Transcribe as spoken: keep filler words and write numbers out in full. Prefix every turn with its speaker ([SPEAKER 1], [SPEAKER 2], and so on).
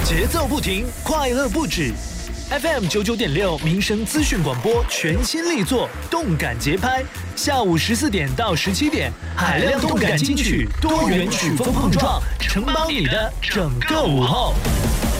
[SPEAKER 1] 节奏不停，快乐不止。F M 九九点六民生资讯广播全新力作，动感节拍。下午十四点到十七点，海量动感金曲，多元曲风碰撞，承包你的整个午后。